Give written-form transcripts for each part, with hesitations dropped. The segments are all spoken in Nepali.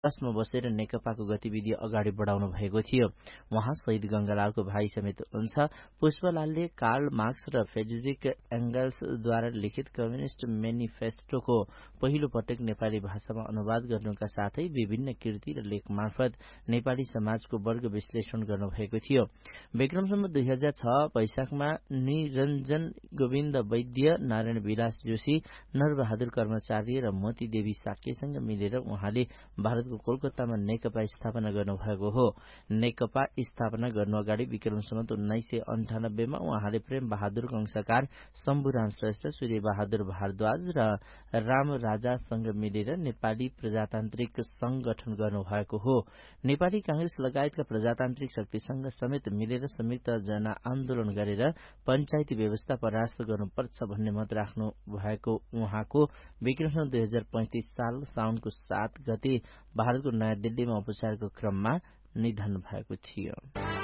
कसमा बसेर नेकपाको गतिविधि अगाडि बढाउनु भएको थियो। उहाँ शहीद गंगालालको भाइ समेत हुन्छ। पुष्पलालले कार्ल मार्क्स र फ्रेडरिक एंगल्सद्वारा लिखित कम्युनिस्ट मेनिफेस्टोको पहिलो पटक नेपाली भाषामा अनुवाद गर्नुका साथै विभिन्न कृति र लेख मार्फत नेपाली समाजको वर्ग विश्लेषण गर्नुभएको थियो। विक्रमसम्म 2006 वैशाखमा निरञ्जन गोविन्द वैद्य, नारायण विलास जोशी, नरबहादुर कर्मचारी र मोती देवी साक्यसँग मिलेर उहाँले भारतको कोलकातामा नेकपा स्थापना गर्नुभएको हो। नेकपा स्थापना गर्नु अगाडि विक्रमसम्म 1998 मा उहाँले प्रेम बहादुर कंसाकार, शम्भुराम श्रेष्ठ, सूर्य बहादुर भारद्वाज र राम राजासँग मिलेर नेपाली प्रजातान्त्रिक संघ गठन गर्नुभएको हो। नेपाली कांग्रेस लगायतका प्रजातान्त्रिक शक्तिसँग समेत मिलेर संयुक्त जनआन्दोलन गरेर पञ्चायती व्यवस्था परास्त गर्नुपर्छ भन्ने मत राख्नु भएको उहाँको विक्रमसम्म 2035 साल साउनको 7 गते भारतको नयाँ दिल्लीमा उपचारको क्रममा निधन भएको थियो।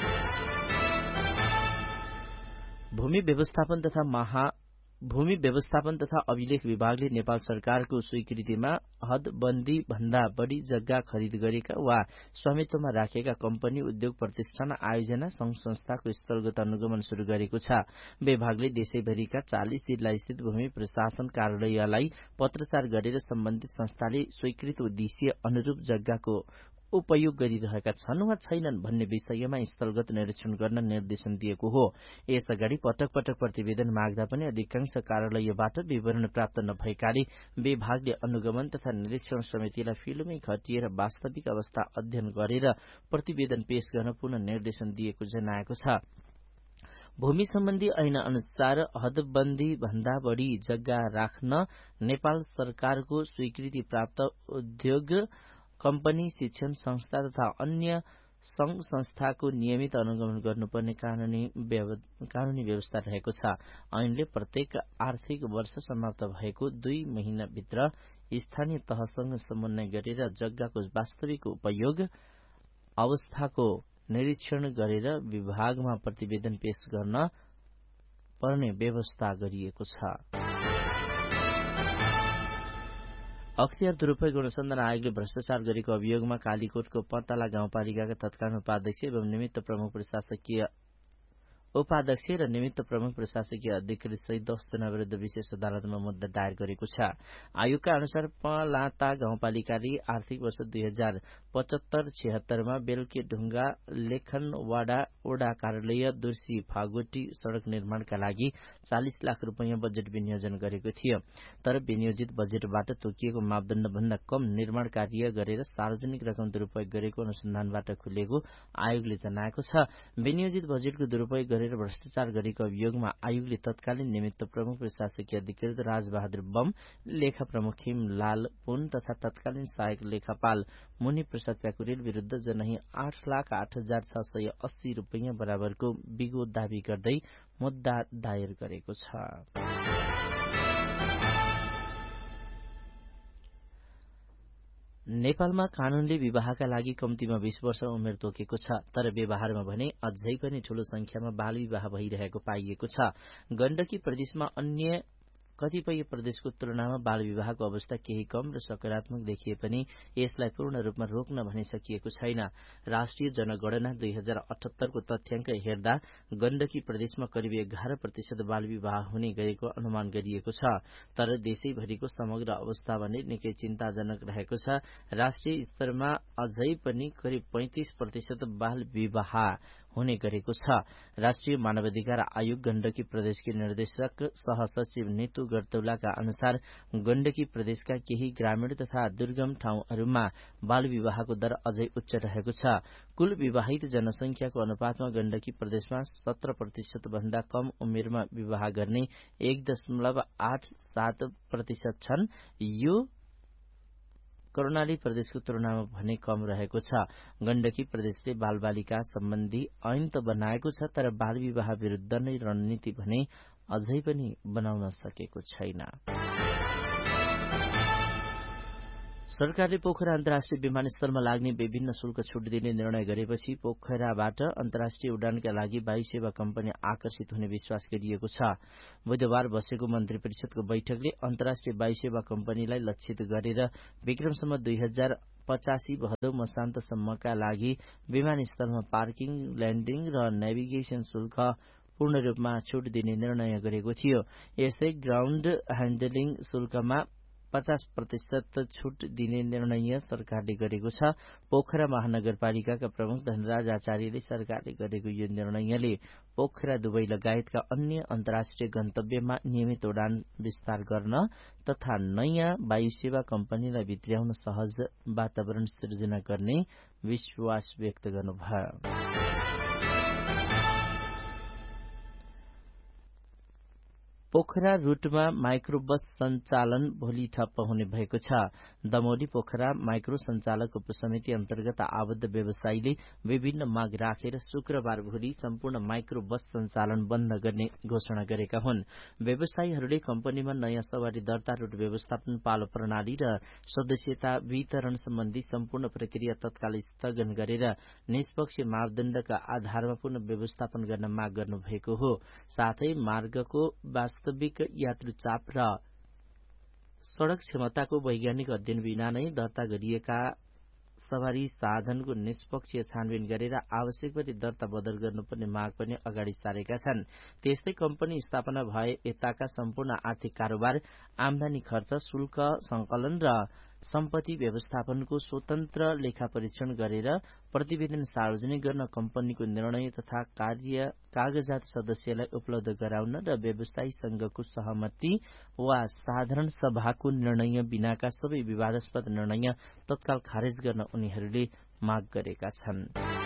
भूमि व्यवस्थापन तथा अभिलेख विभागले नेपाल सरकारको स्वीकृतिमा हदबन्दी भन्दा बढ़ी जग्गा खरिद गरेका वा स्वामित्वमा राखेका कम्पनी, उद्योग प्रतिष्ठान, आयोजना, संघ संस्थाको स्थलगत अनुगमन शुरू गरेको छ। विभागले देशैभरिका 40 जिल्ला स्थित भूमि प्रशासन कार्यालयलाई पत्रचार गरेर सम्बन्धित संस्थाले स्वीकृत उद्देश्य अनुरूप जग्गाको उपयोग गरिरहेका छन् वा छैनन् भन्ने विषयमा स्थलगत निरीक्षण गर्न निर्देशन दिएको हो। यसअगाडि पटक पटक प्रतिवेदन माग्दा पनि अधिकांश कार्यालयबाट विवरण प्राप्त नभएकाले विभागले अनुगमन तथा निरीक्षण समितिलाई फिल्मै खटिएर वास्तविक अवस्था अध्ययन गरेर प्रतिवेदन पेश गर्न पुनः निर्देशन दिएको जनाएको छ। भूमि सम्बन्धी ऐन अनुसार हदबन्दी भन्दा बढ़ी जग्गा राख्न नेपाल सरकारको स्वीकृति प्राप्त उद्योग, कम्पनी, शिक्षण संस्था तथा अन्य संघ संस्थाको नियमित अनुगमन गर्नुपर्ने कानूनी व्यवस्था रहेको छ। ऐनले प्रत्येक आर्थिक वर्ष समाप्त भएको 2 महिनाभित्र स्थानीय तहसँग समन्वय गरेर जग्गाको वास्तविक उपयोग अवस्थाको निरीक्षण गरेर विभागमा प्रतिवेदन पेश गर्न पर्ने व्यवस्था गरिएको छ। अख्तियार दुरूपयोग अनुसन्धान आयोगले भ्रष्टाचार गरेको अभियोगमा कालीकोटको पत्तला गाउँपालिकाका तत्कालीन उपाध्यक्ष एवं निमित्त प्रमुख प्रशासकीय अधिकारी सहित 10 जना विरुद्ध विशेष अदालतमा मुद्दा दायर गरेको छ। आयोगका अनुसार पलाता गाउँपालिकाले आर्थिक वर्ष 2075-76 मा बेलके ढुङ्गा लेखनवाडा ओडा कार्यालय दुर्सी फागोटी सड़क निर्माणका लागि 40 लाख रुपैयाँ बजेट विनियोजन गरेको थियो। तर विनियोजित बजेटबाट तोकिएको मापदण्डभन्दा कम निर्माण कार्य गरेर सार्वजनिक रकम दुरूपयोग गरेको अनुसन्धानबाट खुलेको आयोगले जनाएको छ। विनियोजित बजेटको दुरूपयोग गरेर भ्रष्टाचार गरेको अभियोगमा आयोगले तत्कालीन निमित्त प्रमुख प्रशासकीय अधिकृत राजबहादुर बम, लेखा प्रमुख खिमलाल पुन तथा तत्कालीन सहायक लेखापाल मुनि प्रसाद प्याकुरेल विरुद्ध जनै 8,08,680 रुपैयाँ बराबरको बिगो दावी गर्दै मुद्दा दायर गरेको छ। नेपालमा कानूनले विवाहका लागि कम्तीमा 20 वर्ष उमेर तोकेको छ। तर व्यवहारमा भने अझै पनि ठूलो संख्यामा बाल विवाह भइरहेको पाइएको छ। गण्डकी प्रदेशमा अन्य कतिपय प्रदेशको तुलनामा बाल विवाहको अवस्था केही कम र सकारात्मक देखिए पनि यसलाई पूर्ण रूपमा रोक्न भनिसकिएको छैन। राष्ट्रिय जनगणना 2078 को तथ्याङ्क हेर्दा गण्डकी प्रदेशमा करिब 11% बाल विवाह हुने गरेको अनुमान गरिएको छ। तर देशैभरिको समग्र अवस्था भने निकै चिन्ताजनक रहेको छ। राष्ट्रिय स्तरमा अझै पनि करिब 35% बाल विवाह हुने गरेको छ। राष्ट्रिय मानवाधिकार आयोग गण्डकी प्रदेशकी निर्देशक सहसचिव नीतू गर्तौलाका अनुसार गण्डकी प्रदेशका केही ग्रामीण तथा दुर्गम ठाउँहरूमा बाल विवाहको दर अझै उच्च रहेको छ। कुल विवाहित जनसंख्याको अनुपातमा गण्डकी प्रदेशमा 17% भन्दा कम उमेरमा विवाह गर्ने 1.87% छन्। यो कर्णाली प्रदेशको तुलनामा भने कम रहेको छ। गण्डकी प्रदेशले बालबालिका सम्बन्धी ऐन त बनाएको छ, तर बाल विवाह विरुद्ध नै रणनीति भने अझै पनि बनाउन सकेको छैन। सरकारले पोखरा अन्तर्राष्ट्रिय विमानस्थलमा लाग्ने विभिन्न शुल्क छुट दिने निर्णय गरेपछि पोखराबाट अन्तर्राष्ट्रिय उडानका लागि वायु सेवा कम्पनी आकर्षित हुने विश्वास गरिएको छ। बुधबार बसेको मन्त्री परिषदको बैठकले अन्तर्राष्ट्रिय वायु सेवा कम्पनीलाई लक्षित गरेर विक्रमसम्म 85 भदौ मसान्तसम्मका लागि विमानस्थलमा पार्किङ, ल्यान्डिङ र नेभिगेसन शुल्क पूर्ण रूपमा छुट दिने निर्णय गरेको थियो। यस्तै ग्राउण्ड ह्यान्डलिङ शुल्कमा 50% छुट दिने निर्णय सरकारले गरेको छ। पोखरा महानगरपालिकाका प्रमुख धनराज आचार्यले सरकारले गरेको यो निर्णयले पोखरा दुबई लगायतका अन्य अन्तर्राष्ट्रिय गन्तव्यमा नियमित उडान विस्तार गर्न तथा नयाँ वायुसेवा कम्पनीलाई भित्र्याउन सहज वातावरण सृजना गर्ने विश्वास व्यक्त गर्नुभयो। पोखरा रूटमा माइक्रो बस सञ्चालन भोलि ठप्प हुने भएको छ। दमोली पोखरा माइक्रो सञ्चालक उपसमिति अन्तर्गत आबद्ध व्यवसायीले विभिन्न माग राखेर शुक्रबार भोलि सम्पूर्ण माइक्रो बस सञ्चालन बन्द गर्ने घोषणा गरेका हुन्। व्यवसायीहरूले कम्पनीमा नयाँ सवारी दर्ता, रूट व्यवस्थापन, पालो प्रणाली र सदस्यता वितरण सम्बन्धी सम्पूर्ण प्रक्रिया तत्काल स्थगन गरेर निष्पक्ष मापदण्डका आधारमा पुनः व्यवस्थापन गर्न माग गर्नुभएको हो। साथै मार्गको वास्तविक यात्रु चाप र सड़क क्षमताको वैज्ञानिक अध्ययन बिना नै दर्ता गरिएका सवारी साधनको निष्पक्ष छानबिन गरेर आवश्यक परे दर्ता बदल गर्नुपर्ने माग पनि अगाडि सारेका छन्। त्यस्तै कम्पनी स्थापना भए यताका सम्पूर्ण आर्थिक कारोबार, आमदानी खर्च, शुल्क संकलन र सम्पत्ति व्यवस्थापनको स्वतन्त्र लेखा परीक्षण गरेर प्रतिवेदन सार्वजनिक गर्न कम्पनीको निर्णय तथा कागजात सदस्यलाई उपलब्ध गराउन र व्यवसायी संघको सहमति वा साधारण सभाको निर्णय बिनाका सबै विवादास्पद निर्णय तत्काल खारेज गर्न उनीहरूले माग गरेका छन्।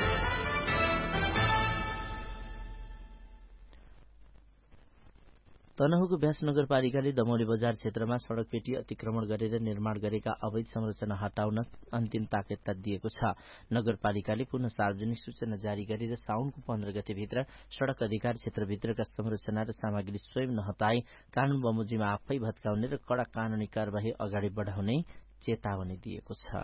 तनहुँको व्यास नगरपालिकाले दमोली बजार क्षेत्रमा सड़क पेटी अतिक्रमण गरेर निर्माण गरेका अवैध संरचना हटाउन अन्तिम ताकेता दिएको छ। नगरपालिकाले पुनः सार्वजनिक सूचना जारी गरेर साउनको 15 गतेभित्र सड़क अधिकार क्षेत्रभित्रका संरचना र सामग्री स्वयं नहटाए कानून बमोजिम आफै भत्काउने र कडा कानूनी कार्यवाही अगाडि बढाउने चेतावनी दिएको छ।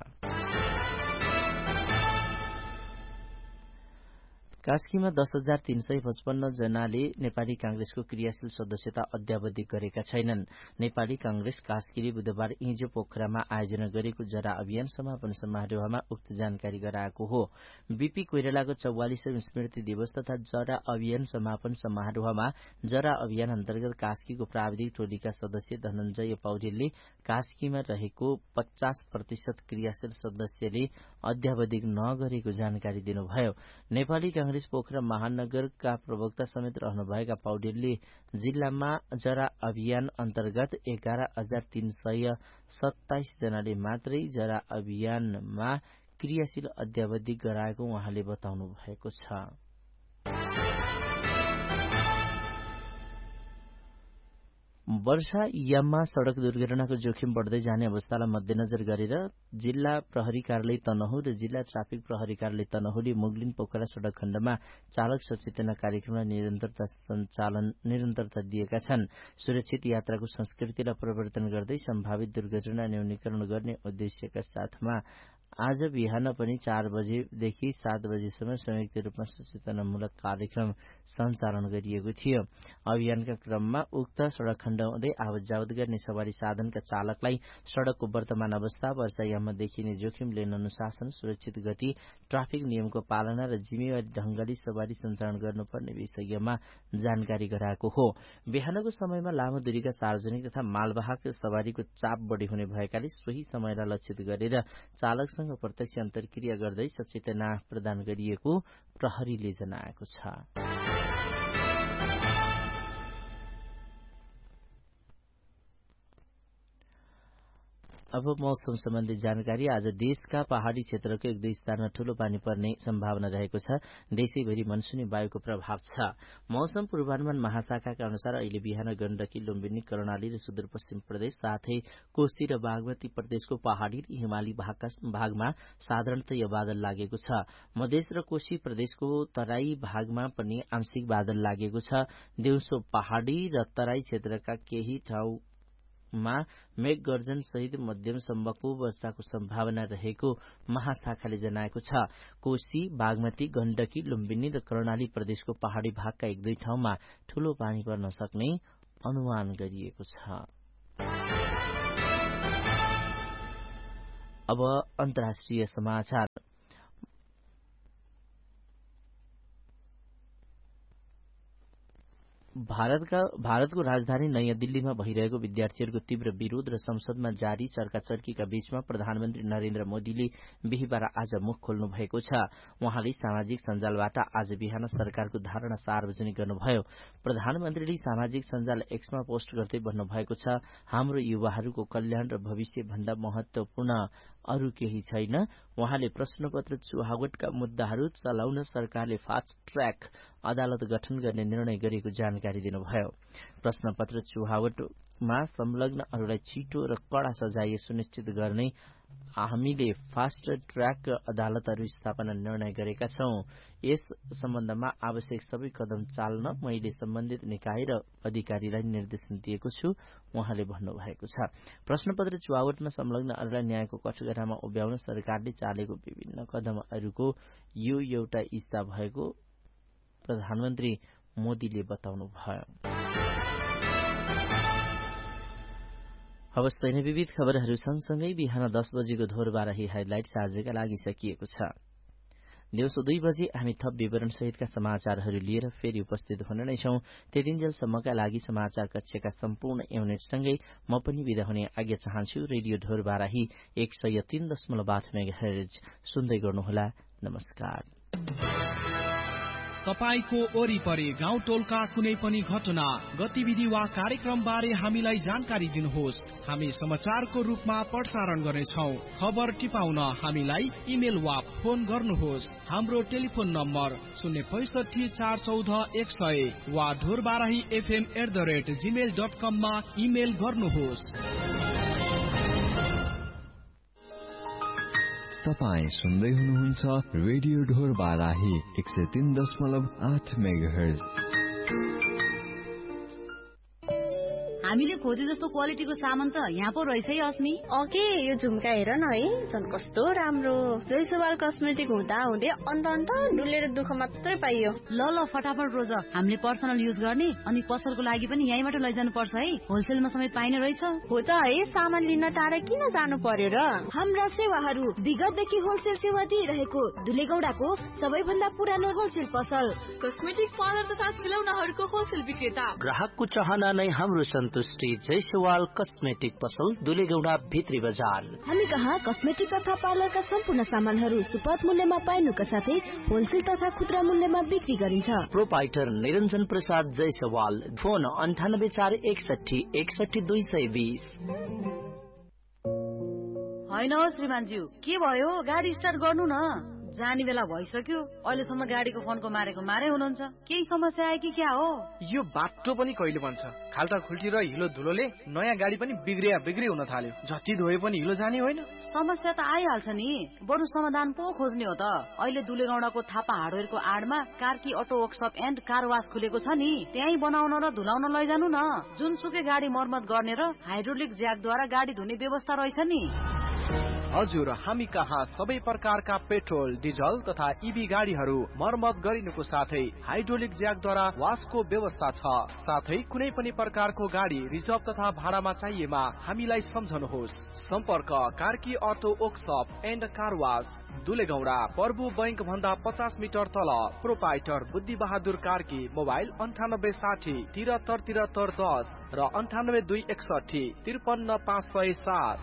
कास्कीमा 10,355 जनाले नेपाली कांग्रेसको क्रियाशील सदस्यता अद्यावधि गरेका छैनन्। नेपाली कांग्रेस कास्कीले बुधबार हिजो पोखरामा आयोजना गरेको जरा अभियान समापन समारोहमा उक्त जानकारी गराएको हो। बीपी कोइरालाको 44औं स्मृति दिवस तथा जरा अभियान समापन समारोहमा जरा अभियान अन्तर्गत कास्कीको प्राविधिक टोलीका सदस्य धनञ्जय पौडेलले कास्कीमा रहेको 50% क्रियाशील सदस्यले अद्यावधि नगरेको जानकारी दिनुभयो। नेपाली कांग्रेस पोखरा महानगरका प्रवक्ता समेत रहनुभएका पौडेलले जिल्लामा जरा अभियान अन्तर्गत 11,327 जनाले मात्रै जरा अभियानमा क्रियाशील अद्यावधि गराएको उहाँले बताउनु भएको छ। वर्षा याममा सड़क दुर्घटनाको जोखिम बढ़दै जाने अवस्थालाई मध्यनजर गरेर जिल्ला प्रहरी कार्यालय तनहुँ र जिल्ला ट्राफिक प्रहरी कार्यालय तनहुँले मुगलिन पोखरा सड़क खण्डमा चालक सचेतना कार्यक्रमलाई निरन्तरता दिएका छन्। सुरक्षित यात्राको संस्कृतिलाई प्रवर्तन गर्दै सम्भावित दुर्घटना न्यूनीकरण गर्ने उद्देश्यका साथमा आज बिहान पनि 4 बजेदेखि 7 बजेसम्म संयुक्त रूपमा सचेतनामूलक कार्यक्रम सञ्चालन गरिएको थियो। अभियानका क्रममा उक्त सड़क खण्ड हुँदै आवत जावत गर्ने सवारी साधनका चालकलाई सड़कको वर्तमान अवस्था, वर्षायाममा देखिने जोखिम, लेन अनुशासन, सुरक्षित गति, ट्राफिक नियमको पालना र जिम्मेवारी ढंगले सवारी सञ्चालन गर्नुपर्ने विषयमा जानकारी गराएको हो। बिहानको समयमा लामो दूरीका सार्वजनिक तथा मालवाहक सवारीको चाप बढ़ी हुने भएकाले सोही समयलाई लक्षित गरेर चालकसँग प्रत्यक्ष अन्तर्क्रिया गर्दै सचेतना प्रदान गरिएको प्रहरीले जनाएको छ। अब मौसम सम्बन्धी जानकारी। आज देशका पहाड़ी क्षेत्रको 1-2 स्थानमा ठूलो पानी पर्ने सम्भावना रहेको छ। देशैभरि मनसुनी वायुको प्रभाव छ। मौसम पूर्वानुमान महाशाखाका अनुसार अहिले बिहान गण्डकी, लुम्बिनी, कर्णाली र सुदूरपश्चिम प्रदेश साथै कोशी र बागमती प्रदेशको पहाड़ी र हिमाली भागमा साधारणतया बादल लागेको छ। मधेस र कोशी प्रदेशको तराई भागमा पनि आंशिक बादल लागेको छ। दिउँसो पहाड़ी र तराई क्षेत्रका केही ठाउँ मेघ गर्जन सहित मध्यमसम्मको वर्षाको सम्भावना रहेको महाशाखाले जनाएको छ। कोशी, बागमती, गण्डकी, लुम्बिनी र कर्णाली प्रदेशको पहाड़ी भागका 1-2 ठाउँमा ठूलो पानी पर्न सक्ने अनुमान गरिएको छ। अब अन्तर्राष्ट्रिय समाचार। भारतको राजधानी नयाँ दिल्लीमा भइरहेको विद्यार्थीहरूको तीव्र विरोध र संसदमा जारी चर्काचर्कीका बीचमा प्रधानमन्त्री नरेन्द्र मोदीले बिहीबार आज मुख खोल्नु भएको छ। उहाँले सामाजिक सञ्जालबाट आज बिहान सरकारको धारणा सार्वजनिक गर्नुभयो। प्रधानमन्त्रीले सामाजिक सञ्जाल एक्समा पोस्ट गर्दै भन्नुभएको छ, हाम्रो युवाहरूको कल्याण र भविष्य भन्दा महत्वपूर्ण अरू केही छैन। उहाँले प्रश्नपत्र चुहावटका मुद्दाहरू चलाउन सरकारले फास्ट ट्र्याक अदालत गठन गर्ने निर्णय गरेको जानकारी दिनुभयो। प्रश्नपत्र चुहावटमा संलग्नहरूलाई छिटो र कड़ा सजाय सुनिश्चित गर्ने हामीले फास्ट ट्र्याक अदालतहरू स्थापना निर्णय गरेका छौं। यस सम्बन्धमा आवश्यक सबै कदम चाल्न मैले सम्बन्धित निकाय र अधिकारीलाई निर्देशन दिएको छु, उहाँले भन्नुभएको छ। प्रश्नपत्र चुहावटमा संलग्नहरूलाई न्यायको कठघरामा उभ्याउन सरकारले चालेको विभिन्न कदमहरूको यो एउटा हिस्सा भएको प्रधानमन्त्री मोदीले बताउनुभयो। अब दैनिक विविध खबरहरू सँगसँगै बिहान 10 बजेको धोरबाराही हाइलाइट्स आजका लागि सकिएको छ। दिउँसो 2 बजे हामी थप विवरण सहितका समाचारहरू लिएर फेरि उपस्थित हुने नै छौं। त्यतिन्जेलसम्मका लागि समाचार कक्षका सम्पूर्ण युनिटसँगै म पनि विदा हुने आज्ञा चाहन्छु। रेडियो ढोरबाराही 103.8 मेगाहर्ज सुन्दै गर्नुहोला। नमस्कार। तपाईको वरिपरि गाउँ टोलका कुनै पनि घटना, गतिविधि वा कार्यक्रम बारे हामीलाई जानकारी दिनुहोस्। हामी समाचारको रूपमा प्रसारण गर्नेछौं। खबर टिपाउन हामीलाई इमेल वा फोन गर्नुहोस्। हाम्रो टेलिफोन नम्बर 065 414 100 वा ढोरबाराही@gmail.com मा इमेल गर्नुहोस्। तपाईं सुन्दै हुनुहुन्छ रेडियो ढोरबाराही 103.8 मेगाहर्ज। हामीले खोजे जस्तो क्वालिटीको सामान त यहाँ पो रहेछ है अस्मी। ओके, यो झुम्का हेर न है, झन् कस्तो राम्रो। जयसवाल कस्मेटिक हुँदा हुँदै अन्त डुलेर दुःख मात्रै पाइयो। ल फटाफट रोज, हामीले पर्सनल युज गर्ने अनि पसलको लागि पनि यहीँबाट लैजानु पर्छ है। होलसेलमा समेत पाइने रहेछ। हो त है, सामान लिन टाढा किन जानु पर्यो र। हाम्रा सेवाहरू विगतदेखि होलसेल सेवा दिइरहेको दुलेगौडाको सबैभन्दा पुरानो होलसेल पसल, कस्मेटिक पार्लर तथा खिलौनाहरूको होलसेल विक्रेता। ग्राहकको चाहना नै हाम्रो सन्तुष्टि। जयसवाल कस्मेटिक पसल, दुलेगौडा भित्री बजार। हामी कहाँ कस्मेटिक तथा पार्लरका सम्पूर्ण सामानहरू सुपथ मूल्यमा पाइनुका साथै होलसेल तथा खुद्रा मूल्यमा बिक्री गरिन्छ। प्रोपाइटर निरञ्जन प्रसाद जयसवाल। फोन 98 461 61 220। होइन हो श्रीमानज्यू, के भयो? गाडी स्टार्ट गर्नु न। जाने बेला भइसक्यो, अहिलेसम्म गाडीको फोनको मारेको मारे हुनुहुन्छ। केही समस्या आयो कि क्या हो? यो बाटो पनि कहिले बन्छ? खाल्टा खुल्टी र हिलो धुलोले नयाँ गाडी पनि बिग्रे हुन थाल्यो। जति धोए पनि हिलो जाने होइन। समस्या त आइहाल्छ नि, बरु समाधान पो खोज्ने हो त। अहिले दुलेगौडाको Thapa हार्डवेयरको आडमा Karki auto workshop and car वास खुलेको छ नि, त्यही बनाउन र धुलाउन लैजानु न। जुनसुकै गाडी मर्मत गर्ने र हाइड्रोलिक ज्याकद्वारा गाडी धुने व्यवस्था रहेछ नि। हजुर, हामी कहाँ सबै प्रकारका पेट्रोल, डिजल तथा इभी गाडीहरू मर्मत गरिनुको साथै हाइड्रोलिक ज्याकद्वारा वासको व्यवस्था छ। साथै कुनै पनि प्रकारको गाडी रिजर्भ तथा भाडामा चाहिएमा हामीलाई सम्झनुहोस्। सम्पर्क Karki auto workshop and car वास, दुलेगौडा, प्रभु बैंक भन्दा 50 मिटर तल। प्रोपाइटर बुद्धि बहादुर कार्की। मोबाइल 9860 73 10 र 98 261 53 507।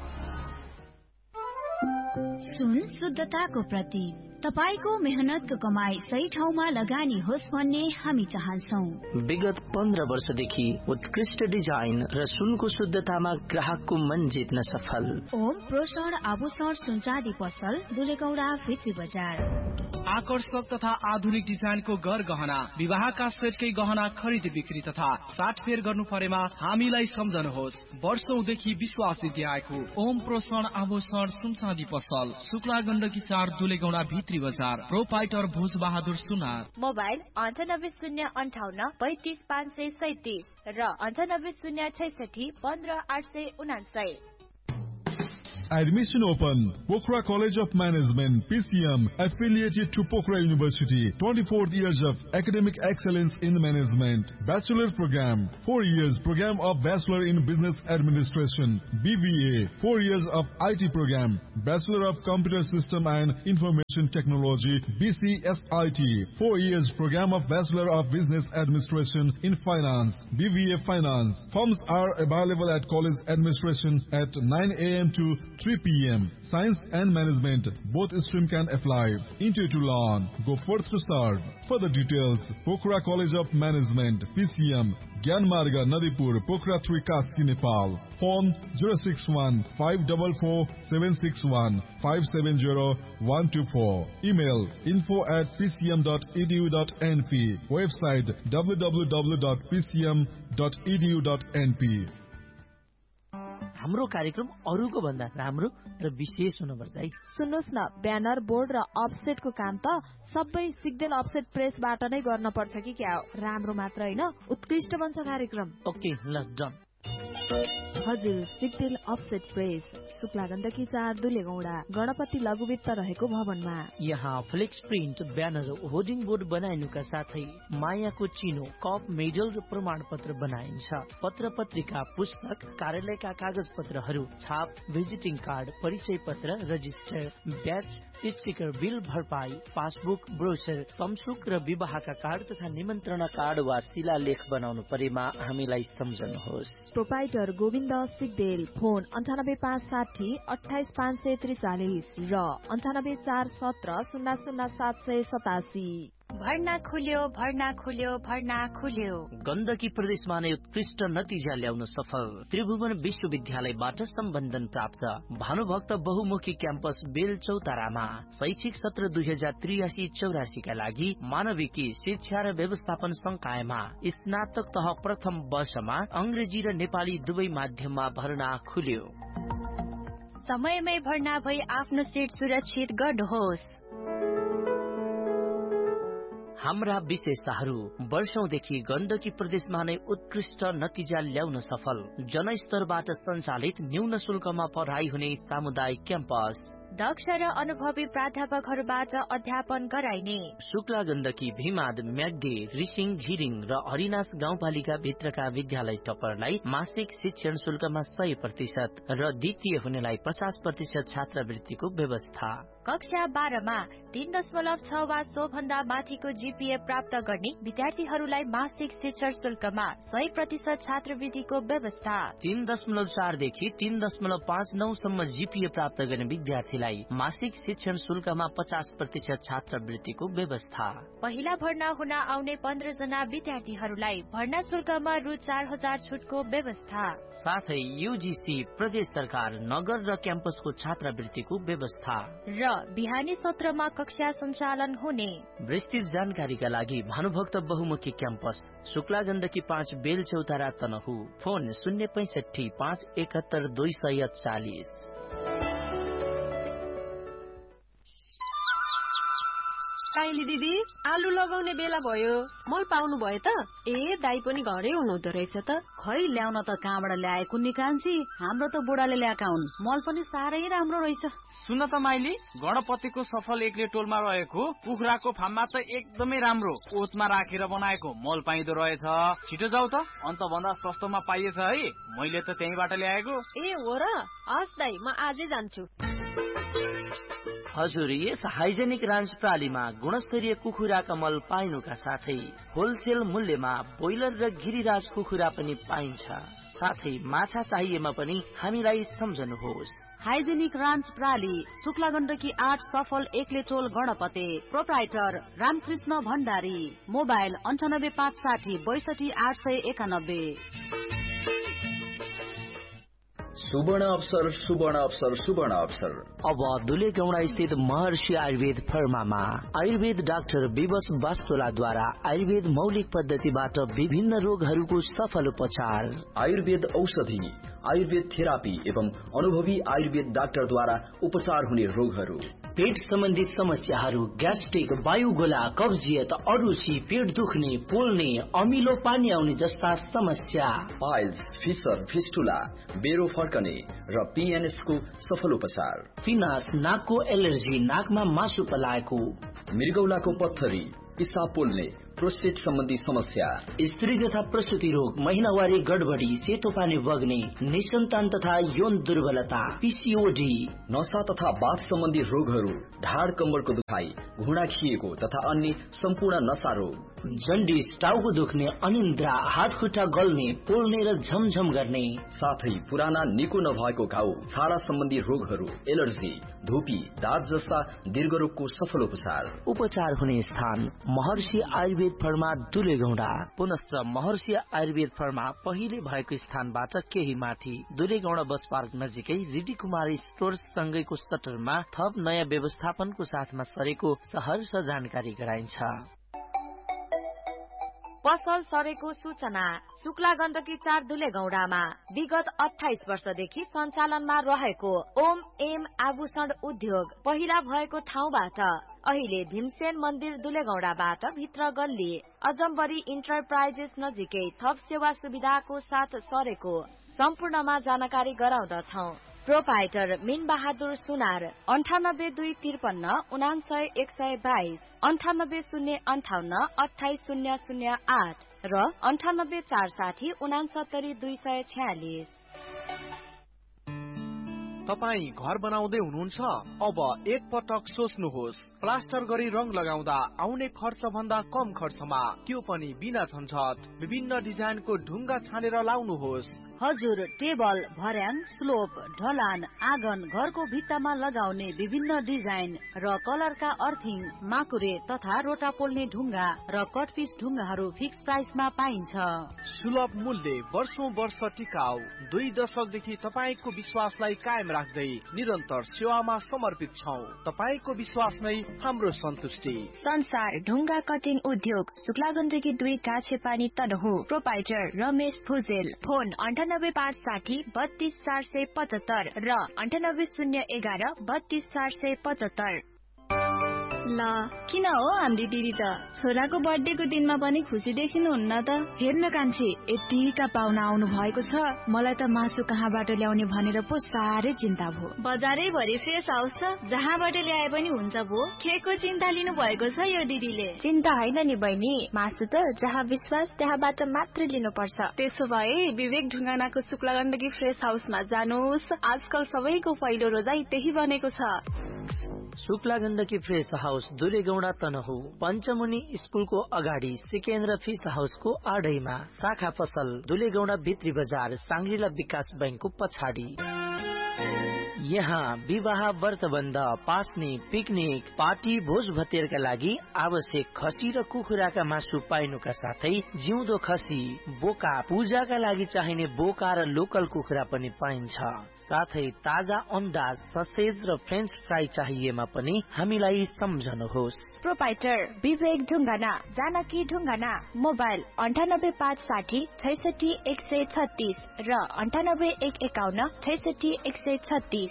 सुन शुद्धताको प्रतीक, तपाईको मेहनतको कमाई सही ठाउँमा लगानी होस् भन्ने हामी चाहन्छौँ। विगत 15 वर्षदेखि उत्कृष्ट डिजाइन र सुनको शुद्धतामा ग्राहकको मन जित्न सफल। ओम प्रोषण आभूषण सुनचाँदी पसल, दुलेगौडा भित्री बजार। आकर्षक तथा आधुनिक डिजाइनको गर गहना, विवाहका सेटकै गहना खरिद बिक्री तथा साटफेर गर्नु परेमा हामीलाई सम्झनुहोस्। वर्षौंदेखि विश्वास दिएको ओम प्रोषण आभूषण सुनचाँदी पसल, शुक्ला गण्डकी 4 दुलेगौडा भित्री बजार। प्रोपाइटर भोज बहादुर सुनार। मोबाइल 98 058 35 537 र 98 066 15 879। Admission open. Pokhara College of Management, PCM, affiliated to Pokhara University. 24 years of academic excellence in management. Bachelor program, 4 years program of Bachelor in Business Administration. BBA, 4 years of IT program. Bachelor of Computer System and Information Technology. BCSIT, 4 years program of Bachelor of Business Administration in Finance. BBA Finance. Forms are available at college administration at 9 a.m. to 3 p.m. Science and Management, both stream can apply. Interview to learn. Go forth to serve. Further details, Pokhara College of Management, PCM, Gyanmarga, Nadipur, Pokhara 3, Kaski, Nepal. Phone 061-544-761 570-124. Email info@pcm.edu.np. Website www.pcm.edu.np. हाम्रो कार्यक्रम अरूको भन्दा राम्रो र विशेष हुनुपर्छ है। सुन्नुहोस् न, ब्यानर, बोर्ड र अफसेटको काम त सबै सिग्देल अफसेट प्रेसबाट नै गर्न पर्छ कि क्या हो? राम्रो मात्र हैन, उत्कृष्ट बन्छ कार्यक्रम। ओके, ल डन। हजुर, सिग्देल अफसेट प्रेस, शुक्ला गण्डकी 4, दुलेगौडा, गणपति लघुवित्त रहेको भवनमा। यहाँ flex print, banner, hoarding board बनाइनुका साथै मायाको चिनो, कप, मेडल र प्रमाण पत्र बनाइन्छ। पत्र पत्रिका, पुस्तक, कार्यालयका कागज पत्रहरू, छाप, भिजिटिङ कार्ड, परिचय पत्र, रजिस्टर, ब्याच, स्टिकर, बिल भरपाई, पासबुक, ब्रोचर, तमसुक र विवाहका कार्ड तथा निमन्त्रणा कार्ड वा शिलालेख बनाउनु परेमा हामीलाई सम्झनुहोस्। प्रोपाइटर गोविन्द सिग्देल। फोन 98560 28543 र 98417 भर्ना खुल्यो, भर्ना खुल्यो, भर्ना खुल्यो। गण्डकी प्रदेशमा नै उत्कृष्ट नतिजा ल्याउन सफल त्रिभुवन विश्वविद्यालयबाट सम्बन्धन प्राप्त भानुभक्त बहुमुखी क्याम्पस बेलचौतारामा शैक्षिक सत्र 2083-84 का लागि मानविकी शिक्षा र व्यवस्थापन संकायमा स्नातक तह प्रथम वर्षमा अंग्रेजी र नेपाली दुवै माध्यममा भर्ना खुल्यो। समयमै भर्ना भई आफ्नो सिट सुरक्षित गर्नुहोस्। हाम्रा विशेषताहरू वर्षौंदेखि गण्डकी प्रदेशमा नै उत्कृष्ट नतिजा ल्याउन सफल जनस्तरबाट सञ्चालित न्यून शुल्कमा पढाइ हुने सामुदायिक क्याम्पस, दक्ष र अनुभवी प्राध्यापकहरूबाट अध्यापन गराइने शुक्ला गण्डकी, भीमाद, म्याग्दी, रिसिङ, घिरिङ र हरिनास गाउँपालिका भित्रका विद्यालय टपरलाई मासिक शिक्षण शुल्कमा 100% र द्वितीय हुनेलाई 50% छात्रवृत्तिको व्यवस्था। कक्षा 12 मा 3.6 वा सो भन्दा माथिको जीपीए प्राप्त गर्ने विद्यार्थीहरूलाई मासिक शिक्षण शुल्कमा 100% छात्रवृत्तिको व्यवस्था। 3.4 देखि 3.59 सम्म जीपीए प्राप्त गर्ने विद्यार्थीलाई मासिक शिक्षण शुल्कमा 50% छात्रवृत्तिको व्यवस्था। पहिला भर्ना हुन आउने 15 जना विद्यार्थीहरूलाई भर्ना शुल्कमा रु 4000 छुटको व्यवस्था। साथै यूजीसी, प्रदेश सरकार, नगर र क्याम्पसको छात्रवृत्तिको व्यवस्था र बिहानी सत्रमा कक्षा सञ्चालन हुने। विस्तृत जानकारीका लागि भानुभक्त बहुमुखी क्याम्पस, शुक्ला गण्डकी 5, बेलचौतारा, तनहु। फोन 065 571 240। काइली दिदी, आलु लगाउने बेला भयो, मल पाउनु भयो त? ए, दाइ पनि घरै हुनुहुँदो रहेछ त। खै ल्याउन त कहाँबाट ल्याएको निकान्छी, हाम्रो त बुढाले ल्याएका हुन्। मल पनि साह्रै राम्रो रहेछ। सुन त माइली, गणपतिको सफल एक्ले टोलमा रहेको कुखुराको फार्ममा त एकदमै राम्रो ओतमा राखेर बनाएको मल पाइदो रहेछ। छिटो जाऊ त, अन्त भन्दा सस्तोमा पाइएछ है। मैले त त्यहीबाट ल्याएको। ए हो र? हस् दाइ, म आजै जान्छु। हजुर, यस हाइजेनिक रान्च प्रालीमा गुणस्तरीय कुखुराका मल पाइनुका साथै होलसेल मूल्यमा बोइलर र गिरिराज कुखुरा पनि पाइन्छ। साथै माछा चाहिएमा पनि हामीलाई सम्झनुहोस्। हाइजेनिक रान्च प्राली, शुक्ला गण्डकी 8, सफल एक्ले टोल, गणपति। प्रोप्राइटर रामकृष्ण भण्डारी। मोबाइल 98560 62 891। सुवर्ण अवसर, सुवर्ण अवसर, सुवर्ण अवसर। अब दुलेगौडा स्थित महर्षि आयुर्वेद फर्मामा आयुर्वेद डाक्टर विवश वास्तोलाद्वारा आयुर्वेद मौलिक पद्धतिबाट विभिन्न रोगहरूको सफल उपचार। आयुर्वेद औषधि, आयुर्वेद थेरापी एवं अनुभवी आयुर्वेद डाक्टरद्वारा उपचार हुने रोगहरू। पेट सम्बन्धी समस्याहरू, ग्यास्ट्रिक, वायुगोला, कब्जियत, अरुची, पेट दुख्ने, पोल्ने, अमिलो पानी आउने जस्ता समस्या, पाइल्स, फिसर, फिस्टुला, बेरो फर्कने र PNS को सफल उपचार, फिनास, नाकको एलर्जी, नाकमा मासु पलाएको, मृगौलाको पत्थरी, पिसाब पोल्ने, प्रोस्टेट सम्बन्धी समस्या, स्त्री तथा प्रसुति रोग, महिनावारी गडबडी, सेतो पानी बग्ने, निसन्तान तथा यौन दुर्बलता, PCOD, नसा तथा बाथ सम्बन्धी रोगहरू, ढाड कम्मरको दुखाइ, घुँडा खिएको तथा अन्य सम्पूर्ण नसा रोग, जन्डिस, टाउको दुख्ने, अनिन्द्रा, हात खुट्टा गल्ने, पोल्ने र झमझम गर्ने, साथै पुराना निको नभएको घाउ, छाडा सम्बन्धी रोगहरू, एलर्जी, धुपी, दाँत जस्ता दीर्घरोगको सफल उपचार हुने स्थान महर्षि आयुर्वेद फर्मा दुलेगौंडा। पुनश्च महर्षि आयुर्वेद फर्मा पहिले भएको स्थानबाट केही माथि दुलेगौंडा बस पार्क नजिकै रिडी कुमारी स्टोर्स सँगैको सटरमा थप नयाँ व्यवस्थापनको साथमा सरेको सहर्ष जानकारी गराइन्छ। पसल सरेको सूचना शुक्ला गण्डकी 4 दुलेगौंडामा विगत 28 वर्षदेखि सञ्चालनमा रहेको ओम एम आभूषण उद्योग पहिला भएको ठाउँबाट अहिले भीमसेन मन्दिर दुलेगौंडाबाट भित्र गल्ली अजम्बरी इन्टरप्राइजेस नजिकै थप सेवा सुविधाको साथ सरेको सम्पूर्णमा जानकारी गराउँदछौ। प्रोपाइटर मीन बहादुर सुनार 982559 99122 9805 28008 र 9846 69246। तपाई घर बनाउँदै हुनुहुन्छ? अब एक पटक सोच्नुहोस्, प्लास्टर गरी रङ लगाउँदा आउने खर्च भन्दा कम खर्चमा, त्यो पनि बिना झन्झट, विभिन्न डिजाइनको ढुङ्गा छानेर लाउनुहोस्। हजुर, टेबल, भर्याङ, स्लोप, ढलान, आँगन, घरको भित्तामा लगाउने विभिन्न डिजाइन र कलरका अर्थिङ, माकुरे तथा रोटा पोल्ने ढुङ्गा र कटपिस ढुङ्गाहरू फिक्स प्राइसमा पाइन्छ। सुलभ मूल्य, वर्षौं वर्ष टिकाउ, 2 दशकदेखि तपाईको विश्वासलाई कायम राख्दै निरन्तर सेवामा समर्पित छौं। तपाईको विश्वास नै हाम्रो सन्तुष्टि। संसार ढुङ्गा कटिङ उद्योग, शुक्ला गण्डकी 2 काछेपानी तनहु। प्रोपाइटर रमेश भुजेल। फोन 9856 32475 र 9801 32475। ल किन हो हाम्री दिदी त छोराको बर्थडेको दिनमा पनि खुसी देखिनुहुन्न त? हेर्न कान्छी, यतिका पाहुना आउनु भएको छ, मलाई त मासु कहाँबाट ल्याउने भनेर पो साह्रै चिन्ता भयो। बजारै भरि फ्रेस हाउस छ, जहाँबाट ल्याए पनि हुन्छ भो। केको चिन्ता लिनु भएको छ यो दिदीले? चिन्ता होइन नि बहिनी, मासु त जहाँ विश्वास त्यहाँबाट मात्र लिनुपर्छ। त्यसो भए विवेक ढुङ्गानाको शुक्ला गण्डकी फ्रेस हाउसमा जानुहोस्। आजकल सबैको पहिलो रोजाइ त्यही बनेको छ। शुक्ला गण्डकी फ्रेस हाउस दुलेगौंडा तनहु, पञ्चमुनि स्कुलको अगाडि सिकेन्द्र फिस हाउसको आडैमा, शाखा पसल दुलेगौंडा भित्री बजार सांग्रिला विकास बैंकको पछाडि। यहाँ विवाह, व्रतबन्ध, पास्ने, पिकनिक, पार्टी, भोज भतेरका लागि आवश्यक खसी र कुखुराका मासु पाइनुका साथै जिउँदो खसी, बोका, पूजाका लागि चाहिने बोका र लोकल कुखुरा पनि पाइन्छ। साथै ताजा अन्डा, ससेज र फ्रेन्च फ्राई चाहिएमा पनि हामीलाई सम्झनुहोस्। प्रोपाइटर विवेक ढुङ्गाना, जानकी ढुङ्गाना। मोबाइल 9856 66 136 र 9851 66 136।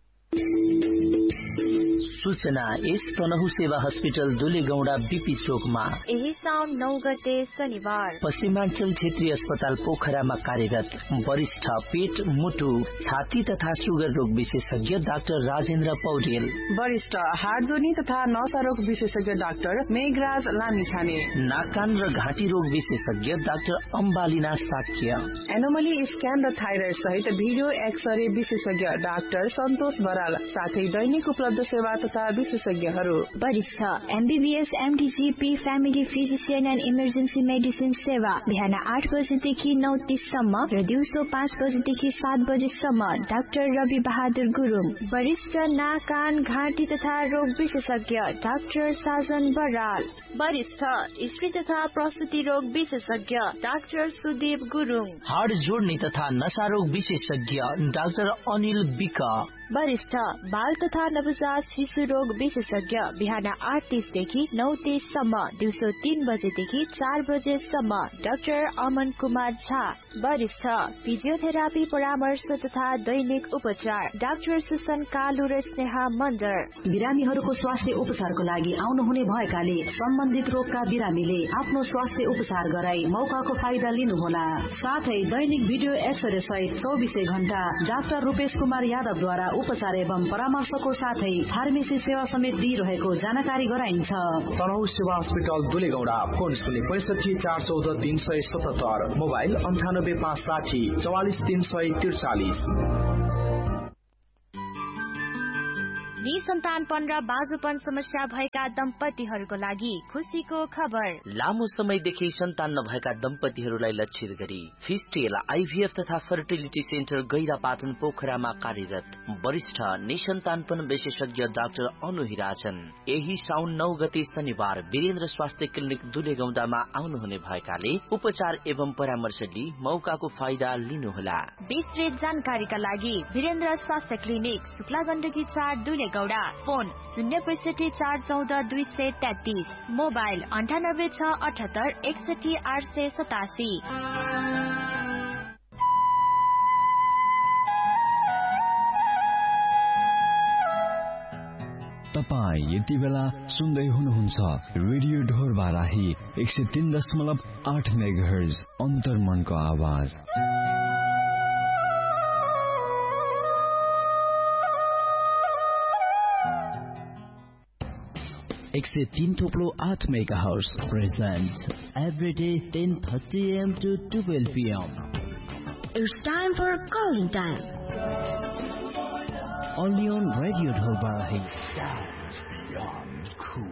सूचना यस तनहु सेवा हस्पिटल दुलेगौंडा बीपी चोकमा यही साउन 9 गते शनिबार पश्चिमाञ्चल क्षेत्रीय अस्पताल पोखरामा कार्यरत वरिष्ठ पेट, मुटु, छाती तथा सुगर रोग विशेषज्ञ डाक्टर राजेन्द्र पौडेल, वरिष्ठ हार्ट जोनी तथा नसा रोग विशेषज्ञ डाक्टर मेघराज लामिछाने, नाक कान र घाँटी रोग विशेषज्ञ डाक्टर अम्बालिना साक्य, एनोमली स्क्यान र थाइरोइड सहित भिडियो एक्सरे विशेषज्ञ डाक्टर सन्तोष बराल, साथै दैनिक उपलब्ध सेवा तथा विशेषज्ञहरू। वरिष्ठ MBBS MDGP family physician and emergency medicine सेवा बिहान 8 बजेदेखि 9:30 सम्म र दिउँसो 5 बजेदेखि 7 बजेसम्म डाक्टर रवि बहादुर गुरुङ। वरिष्ठ नाक कान घाँटी तथा रोग विशेषज्ञ डाक्टर साजन बराल। वरिष्ठ स्त्री तथा प्रसुति रोग विशेषज्ञ डाक्टर सुदीप गुरुङ। हाड जोड्ने तथा नशा रोग विशेषज्ञ डाक्टर अनिल बिक। वरिष्ठ बाल तथा नवजात शिशु शिशु रोग विशेषज्ञ बिहान 8:30 देखि 9:30 सम्म, दिउँसो 3 बजेदेखि 4 बजेसम्म। डाक्टर अमन कुमार झा, वरिष्ठ फिजियोथेरापी परामर्श तथा दैनिक उपचार, डाक्टर सुसन कालु र स्नेहा मन्डर। बिरामीहरूको स्वास्थ्य उपचारको लागि आउनुहुने भएकाले सम्बन्धित रोगका बिरामीले आफ्नो स्वास्थ्य उपचार गराई मौकाको फाइदा लिनुहोला। साथै दैनिक भिडियो एक्सरे सहित 24 घण्टा डाक्टर रूपेश कुमार यादवद्वारा उपचार एवं परामर्शको साथै फार्मेसी सेवा समेत दिइरहेको जानकारी गराइन्छ। तनहु सेवा अस्पताल दुलेगौडा, फोन 065 414 377, मोबाइल 98 560 44 343। निसन्तानपन र बाजुपन समस्या भएका दम्पतिहरूको लागि खुसीको खबर। लामो समयदेखि सन्तान नभएका दम्पतिहरूलाई लक्षित गरी फिस्टेल आइभीएफ तथा फर्टिलिटी सेन्टर गैरापाटन पोखरामा कार्यरत वरिष्ठ निसन्तानपन विशेषज्ञ डाक्टर अनु हिराचन यही साउन 9 गते शनिबार वीरेन्द्र स्वास्थ्य क्लिनिक दुलेगौडामा आउनुहुने भएकाले उपचार एवं परामर्श लिई मौकाको फाइदा लिनुहोला। विस्तृत जानकारीका लागि वीरेन्द्र स्वास्थ्य clinic, Shukla Gandaki 4 दुलेगौडा, phone 065 414 233, mobile 98 678 61 887। तपाई यति बेला सुन्दै हुनुहुन्छ रेडियो ढोर बाराही 103.8 मेगाहर्ज अन्तर्मनको आवाज। 103.8 megahertz presents every day 10:30 am to 12 pm. It's time for calling time. Only on Radio Dhol Barahi.